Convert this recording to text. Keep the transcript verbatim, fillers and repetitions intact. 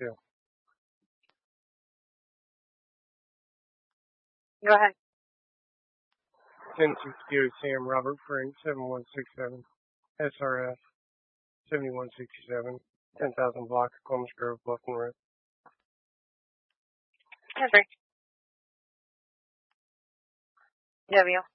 too. Go ahead. ten sixty Sam Robert Frank, seven one six seven, S R S, seventy-one sixty-seven, ten thousand block, Columbus Grove, Bluffton Road. Henry. W.